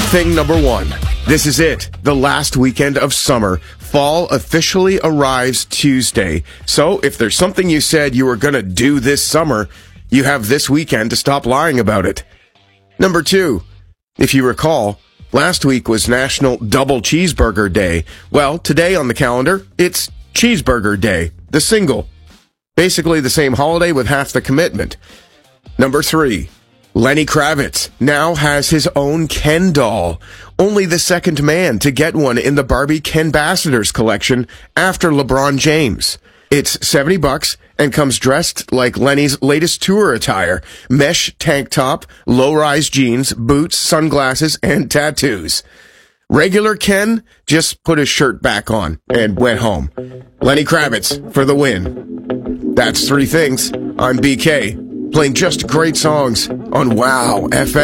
Thing number one. This is it. The last weekend of summer. Fall officially arrives Tuesday. So if there's something you said you were going to do this summer, you have this weekend to stop lying about it. Number two. If you recall, last week was National Double Cheeseburger Day. Well, today on the calendar, it's Cheeseburger Day, the single. Basically the same holiday with half the commitment. Number three. Lenny Kravitz now has his own Ken doll. Only the second man to get one in the Barbie Kenbassadors collection after LeBron James. It's $70 and comes dressed like Lenny's latest tour attire. Mesh tank top, low-rise jeans, boots, sunglasses, and tattoos. Regular Ken just put his shirt back on and went home. Lenny Kravitz for the win. That's Three Things. I'm BK, playing just great songs on Wow FM.